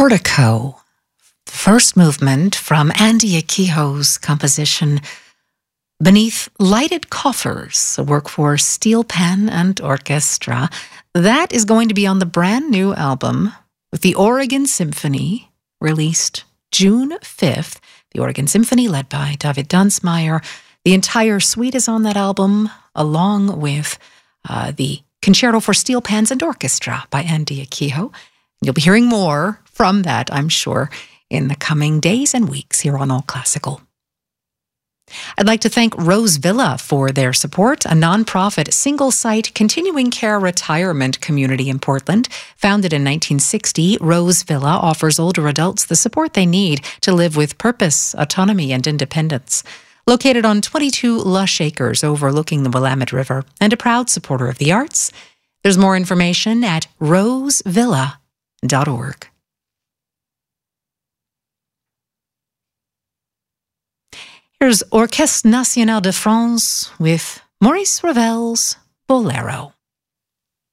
Portico, the first movement from Andy Akiho's composition Beneath Lighted Coffers, a work for steel pan and orchestra. That is going to be on the brand new album with the Oregon Symphony, released June 5th. The Oregon Symphony, led by David Dunsmeyer. The entire suite is on that album, along with the Concerto for Steel Pans and Orchestra by Andy Akiho. You'll be hearing more from that, I'm sure, in the coming days and weeks here on All Classical. I'd like to thank Rose Villa for their support, a nonprofit single-site continuing care retirement community in Portland. Founded in 1960, Rose Villa offers older adults the support they need to live with purpose, autonomy, and independence. Located on 22 lush acres overlooking the Willamette River and a proud supporter of the arts, there's more information at rosevilla.org. Here's Orchestre National de France with Maurice Ravel's Bolero.